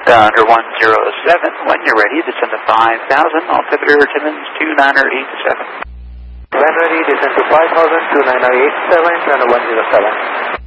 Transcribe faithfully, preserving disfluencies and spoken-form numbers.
under one zero seven. When you're ready, descend to five thousand. Altimeter Timmins two niner eight seven. When ready, descend to five thousand, two niner eight seven, channel one zero seven.